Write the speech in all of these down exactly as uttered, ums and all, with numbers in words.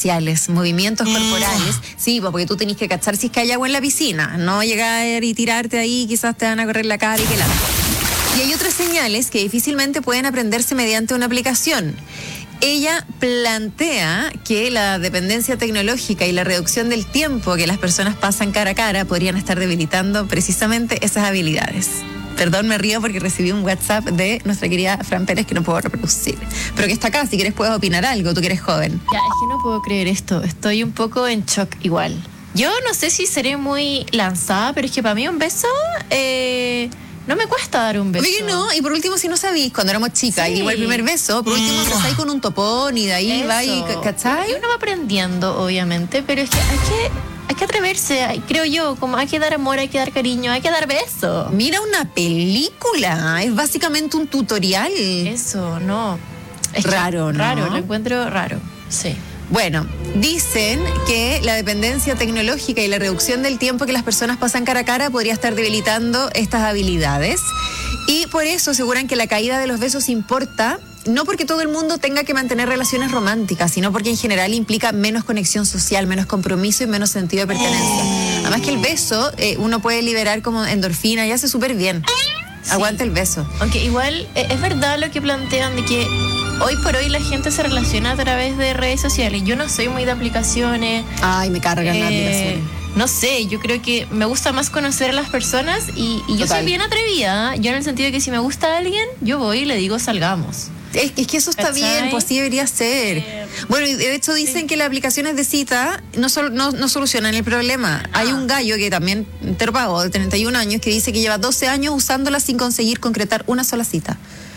faciales, movimientos corporales. Sí, porque tú tenés que cachar si es que hay agua en la piscina, no llegar y tirarte ahí, quizás te van a correr la cara y que la... Y hay otras señales que difícilmente pueden aprenderse mediante una aplicación. Ella plantea que la dependencia tecnológica y la reducción del tiempo que las personas pasan cara a cara podrían estar debilitando precisamente esas habilidades. Perdón, me río porque recibí un WhatsApp de nuestra querida Fran Pérez que no puedo reproducir, pero que está acá, si quieres puedes opinar algo, tú que eres joven. Ya, es que no puedo creer esto, estoy un poco en shock igual. Yo no sé si seré muy lanzada, pero es que para mí un beso... Eh... No me cuesta dar un beso. Oye, no, y por último, si no sabís, cuando éramos chicas, sí. y igual el primer beso, por último empezáis con un topón y de ahí Eso. va y, ¿cachai? Y uno va aprendiendo, obviamente, pero es que hay que, hay que atreverse, hay, creo yo, como hay que dar amor, hay que dar cariño, hay que dar beso. Mira una película, es básicamente un tutorial. Eso, no. Es raro, ¿no? Raro, lo encuentro raro, sí. Bueno, dicen que la dependencia tecnológica y la reducción del tiempo que las personas pasan cara a cara podría estar debilitando estas habilidades. Y por eso aseguran que la caída de los besos importa, no porque todo el mundo tenga que mantener relaciones románticas, sino porque en general implica menos conexión social, menos compromiso y menos sentido de pertenencia. Además que el beso, eh, uno puede liberar como endorfina y hace súper bien. Sí. Aguanta el beso. Aunque igual eh, es verdad lo que plantean de que hoy por hoy la gente se relaciona a través de redes sociales. Yo no soy muy de aplicaciones. Ay, me cargan eh, las aplicaciones. No sé, yo creo que me gusta más conocer a las personas y, y yo Total. soy bien atrevida. Yo en el sentido de que si me gusta a alguien, yo voy y le digo salgamos. Es, es que eso está ¿Cachai? bien, pues sí debería ser. Eh, bueno, y de hecho dicen sí. que las aplicaciones de cita no, sol, no, no solucionan el problema. Ah. Hay un gallo que también te lo pago, de treinta y un años, que dice que lleva doce años usándola sin conseguir concretar una sola cita.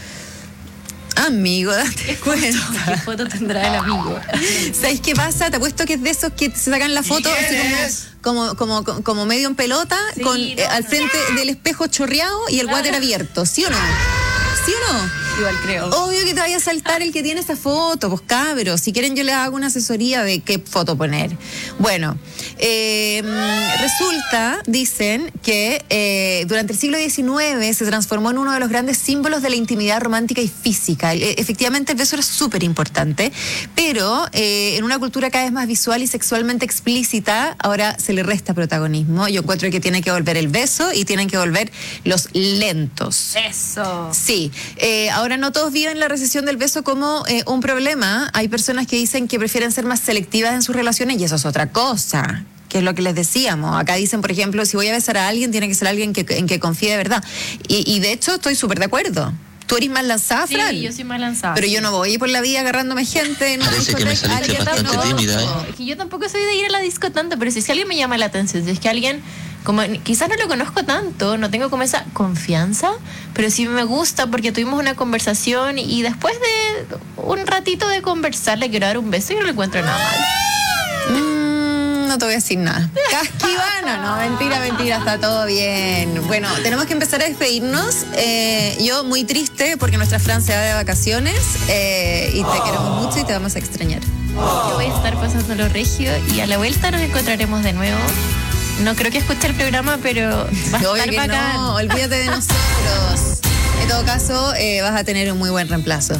Amigo, date cuenta. ¿Qué foto tendrá el amigo? ¿Sabes qué pasa? Te apuesto que es de esos que se sacan la foto así como, como, como, como medio en pelota, sí, con, no, eh, al frente no. del espejo chorreado y el ah. water abierto, ¿sí o no? ¿Sí o no? Igual creo. Obvio que te vaya a saltar el que tiene esa foto, pues cabros. Si quieren yo les hago una asesoría de qué foto poner. Bueno, eh, resulta, dicen, que eh, durante el siglo diecinueve se transformó en uno de los grandes símbolos de la intimidad romántica y física. Eh, efectivamente el beso era súper importante, pero eh, en una cultura cada vez más visual y sexualmente explícita, ahora se le resta protagonismo. Yo encuentro que tiene que volver el beso y tienen que volver los lentos. Eso. Sí. Eh, ahora no todos viven la recesión del beso como eh, un problema. Hay personas que dicen que prefieren ser más selectivas en sus relaciones y eso es otra cosa, que es lo que les decíamos. Acá dicen, por ejemplo, si voy a besar a alguien, tiene que ser alguien que, en que confíe de verdad. Y, y de hecho estoy súper de acuerdo. ¿Tú eres más lanzada, sí, Fran? Sí, yo soy más lanzada. Pero sí. yo no voy por la vida agarrándome gente. No Parece que me saliste bastante tímida, ¿eh? Es que yo tampoco soy de ir a la disco tanto, pero si es que alguien me llama la atención, si es que alguien... Como quizás no lo conozco tanto, no tengo como esa confianza, pero sí me gusta porque tuvimos una conversación y después de un ratito de conversar le quiero dar un beso y no le encuentro nada mal. Mm, no te voy a decir nada. Casquivana, no, mentira, mentira, está todo bien. Bueno, tenemos que empezar a despedirnos. Eh, yo muy triste porque nuestra Fran se va de vacaciones eh, y te queremos mucho y te vamos a extrañar. Yo voy a estar pasándolo regio y a la vuelta nos encontraremos de nuevo. No creo que escuche el programa, pero va a Obvio estar que bacán. No, olvídate de nosotros. En todo caso, eh, vas a tener un muy buen reemplazo.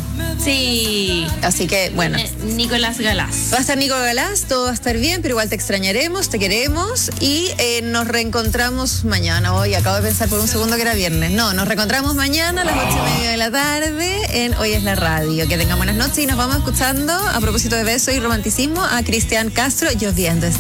Sí. Así que, bueno. Eh, Nicolás Galás. Va a estar Nico Galás, todo va a estar bien, pero igual te extrañaremos, te queremos y eh, nos reencontramos mañana. Hoy acabo de pensar por un segundo que era viernes. No, nos reencontramos mañana a las ocho y media de la tarde en Hoy es la Radio. Que tengan buenas noches y nos vamos escuchando, a propósito de beso y romanticismo, a Cristian Castro, Lloviendo está.